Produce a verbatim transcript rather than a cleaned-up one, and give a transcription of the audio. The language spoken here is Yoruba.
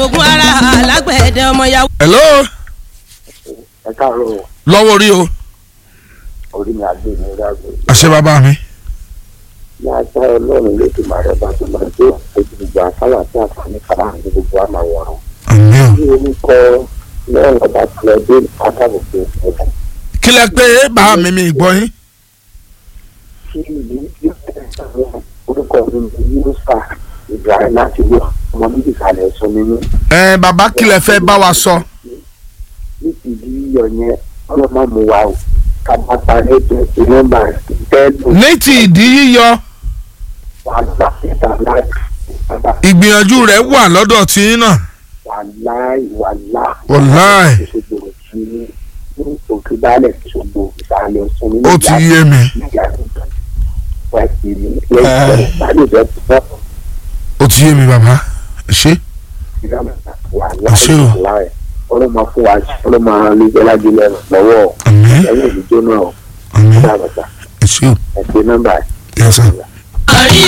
ogun ara alágbẹ̀dẹ ọmọ yahoo. hello. ẹ káàárọ̀. lọ́wọ́ orí o. orí mi àgbè mi rágbé. àṣẹ bàbá mi. ní ajá ọlọ́run lókè máa rẹ bá tó máa tó ojú gbogbo àfáwà tí àǹfààní kàrà ní gbogbo àmà wọ̀rọ̀. àmín. ní orúkọ lọ́rùn ọba tilẹ̀ dé àtàbùkù ọ̀dà. kí lẹ pé bàbá mi mi gbọ́ yín. kí ìlú yóò tẹ̀lé àwọn orúkọ mi ní yúrùsà Ibrahim láti wọ ọmọ bíbí ìsàlẹ̀ ẹ̀sọ́ mi ní. ẹ bàbá kí lẹ fẹ́ bá wa sọ. ní ìdí yíyọ yẹn ọlọ́mọ mu wa o kàbá parí ètò ẹ̀sìn nọ́mbà tẹ́lẹ̀. ní ti ìdí yíyọ wàhálà ìta láti bàbá. ìgbìyànjú rẹ̀ wà lọ́dọ̀ tí yín náà. wàláì wàláì. wàláì. ìṣòro tí ní òkè balẹ̀ ìṣòro ìsàlẹ̀ ọ̀sán nínú ó ti yé mi. ó ti yé mi bàbá ṣé. ṣé o. ọlọ́mọ fún wa ọlọ́mọ alẹ́gbẹ́lájú lẹ́nu lọ́wọ́ àmín. ẹ̀yìn ìdíjọ́ náà. àmín. ṣé o. ṣé o. ẹ̀sìn nọ́mbà. yẹ sá. àrí